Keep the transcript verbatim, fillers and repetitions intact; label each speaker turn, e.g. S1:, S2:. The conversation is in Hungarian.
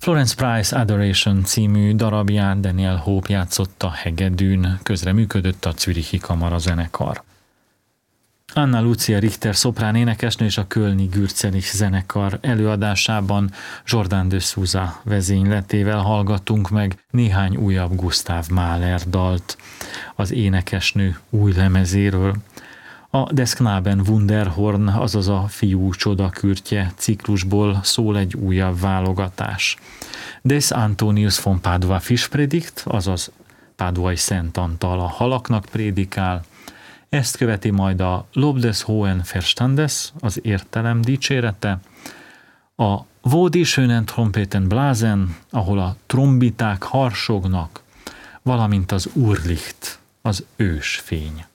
S1: Florence Price Adoration című darabját Daniel Hope játszotta hegedűn, közreműködött a Zürichi Kamarazenekar. Anna Lucia Richter szoprán énekesnő és a Kölni Gürzenich zenekar előadásában Jordan de Souza vezényletével hallgattunk meg néhány újabb Gustav Mahler dalt az énekesnő új lemezéről. A Des Knaben Wunderhorn, azaz a Fiú csodakürtje ciklusból szól egy újabb válogatás. Des Antonius von Padua Fischpredigt, azaz Páduai Szent Antal a halaknak prédikál. Ezt követi majd a Lob des Hohen Verstandes, az értelem dicsérete, a Wo die schönen Trompeten blasen, ahol a trombiták harsognak, valamint az Urlicht, az ősfény.